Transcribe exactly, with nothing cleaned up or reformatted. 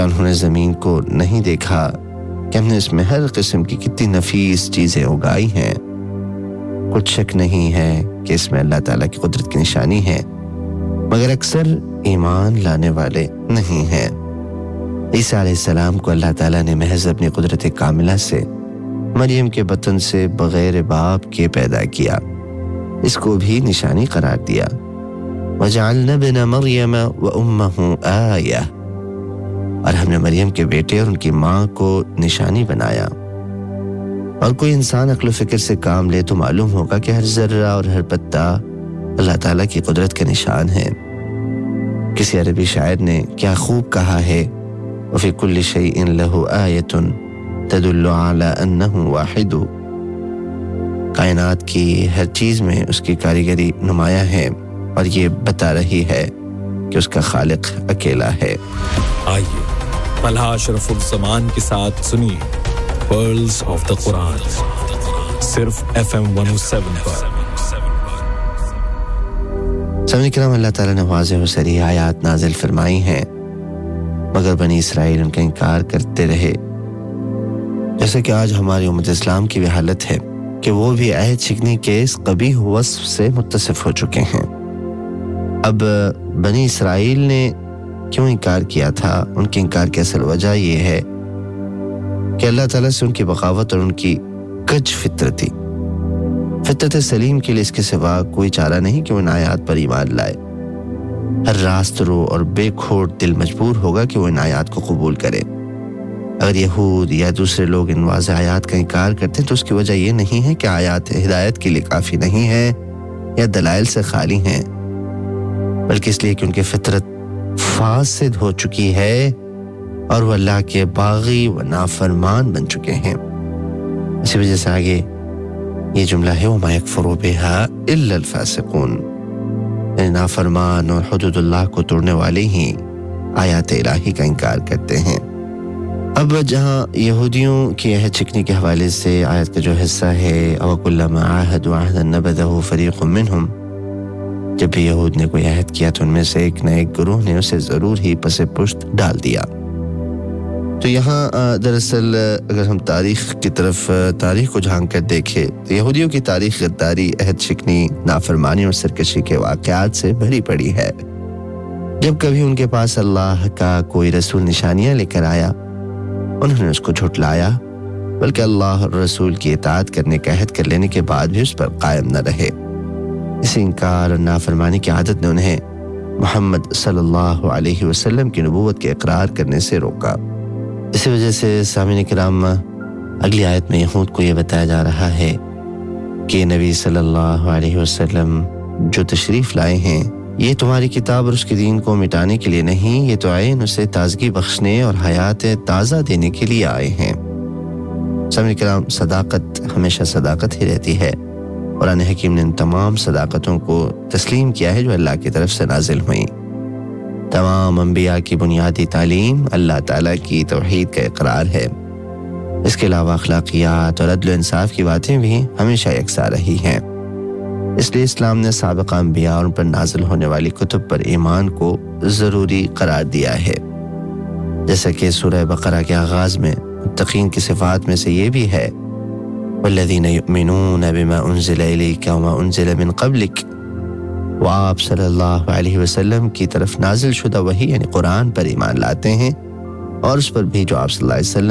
کیا انہوں نے زمین کو نہیں دیکھا کہ ہم نے اس میں ہر قسم کی کتنی نفیس چیزیں اگائی ہیں؟ کچھ شک نہیں ہے کہ اس میں اللہ تعالیٰ کی قدرت کی نشانی ہے، مگر اکثر ایمان لانے والے نہیں ہیں۔ عیسیٰ علیہ السلام کو اللہ تعالیٰ نے محض اپنی قدرت کاملہ سے مریم کے بطن سے بغیر باپ کے پیدا کیا، اس کو بھی نشانی قرار دیا۔ وَجَعَلْنَا ابْنَ مَرْيَمَ وَأُمَّهُ آیَةً، اور ہم نے مریم کے بیٹے اور ان کی ماں کو نشانی بنایا۔ اور کوئی انسان عقل و فکر سے کام لے تو معلوم ہوگا کہ ہر ذرہ اور ہر پتا اللہ تعالیٰ کی قدرت کا نشان ہے۔ کسی عربی شاعر نے کیا خوب کہا ہے، وَفِي كُلِّ شَيْءٍ لَهُ آیَةٌ تَدُلُّ عَلَىٰ أَنَّهُ وَاحِدٌ، کائنات کی ہر چیز میں اس کی کاریگری نمایاں ہے اور یہ بتا رہی ہے کہ اس کا خالق اکیلا ہے۔ آئیے طلحہ اشرف الزمان کے ساتھ سنیے Pearls of the قرآن، صرف ایف ایم ایک سو سات پر۔ سامعین کرام، اللہ تعالیٰ نے واضح و صریح آیات نازل فرمائی ہیں، مگر بنی اسرائیل ان کا انکار کرتے رہے۔ جیسے کہ آج ہماری امت اسلام کی بھی حالت ہے کہ وہ بھی عہد شکنی کے اس قبیح وصف سے متصف ہو چکے ہیں۔ اب بنی اسرائیل نے کیوں انکار کیا تھا؟ ان کے انکار کی اصل وجہ یہ ہے کہ اللہ تعالیٰ سے ان کی بغاوت اور ان کی کج فطرت تھی۔ فطرت سلیم کے لیے اس کے سوا کوئی چارہ نہیں کہ وہ ان آیات پر ایمان لائے۔ ہر راست رو اور بے کھوٹ دل مجبور ہوگا کہ وہ ان آیات کو قبول کرے۔ اگر یہود یا دوسرے لوگ ان واضح آیات کا انکار کرتے ہیں تو اس کی وجہ یہ نہیں ہے کہ آیات ہدایت کے لیے کافی نہیں ہیں یا دلائل سے خالی ہیں، بلکہ اس لیے کہ ان کی فطرت فاسد ہو چکی ہے اور وہ اللہ کے باغی و نافرمان بن چکے ہیں۔ اسی وجہ سے آگے یہ جملہ ہے وَمَا يَكْفُرُ بِهَا إِلَّا الْفَاسِقُونَ، یعنی نافرمان اور حدود اللہ کو توڑنے والے ہی آیات الہی کا انکار کرتے ہیں۔ اب جہاں یہودیوں کی عہد شکنی کے حوالے سے آیت کا جو حصہ ہے وَكُلَّمَا عَاهَدُوا عَهْدًا نَبَذَهُ فَرِيقٌ مِّنْهُمْ، جب بھی یہود نے کوئی عہد کیا تو ان میں سے ایک نہ ایک گروہ نے اسے ضرور ہی پس پشت ڈال دیا۔ تو یہاں دراصل اگر ہم تاریخ کی طرف تاریخ کو جھانک کر دیکھیں تو یہودیوں کی تاریخ غداری، عہد شکنی، نافرمانی اور سرکشی کے واقعات سے بھری پڑی ہے۔ جب کبھی ان کے پاس اللہ کا کوئی رسول نشانیاں لے کر آیا، انہوں نے اس کو جھٹلایا، بلکہ اللہ اور رسول کی اطاعت کرنے کا عہد کر لینے کے بعد بھی اس پر قائم نہ رہے۔ اس انکار اور نافرمانی کی عادت نے انہیں محمد صلی اللہ علیہ وسلم کی نبوت کے اقرار کرنے سے روکا۔ اسی وجہ سے سامعین کرام، اگلی آیت میں یہود کو یہ بتایا جا رہا ہے کہ نبی صلی اللہ علیہ وسلم جو تشریف لائے ہیں یہ تمہاری کتاب اور اس کے دین کو مٹانے کے لیے نہیں، یہ تو عین اسے تازگی بخشنے اور حیات تازہ دینے کے لیے آئے ہیں۔ سامعین کرام، صداقت ہمیشہ صداقت ہی رہتی ہے۔ قرآن حکیم نے ان تمام صداقتوں کو تسلیم کیا ہے جو اللہ کی طرف سے نازل ہوئیں۔ تمام انبیاء کی بنیادی تعلیم اللہ تعالیٰ کی توحید کا اقرار ہے۔ اس کے علاوہ اخلاقیات اور عدل و انصاف کی باتیں بھی ہمیشہ یکساں رہی ہیں۔ اس لیے اسلام نے سابقہ انبیاء اور ان پر نازل ہونے والی کتب پر ایمان کو ضروری قرار دیا ہے۔ جیسا کہ سورہ بقرہ کے آغاز میں متقین کی صفات میں سے یہ بھی ہے وَالَّذِينَ يُؤْمِنُونَ بِمَا أُنزِلَ إِلَيْكَ وَمَا أُنزِلَ مِن قَبْلِكَ، وہ آپ صلی اللہ علیہ وسلم کی طرف نازل شدہ وحی یعنی قرآن پر ایمان لاتے ہیں اور اس پر بھی جو آپ صلی اللہ علیہ وسلم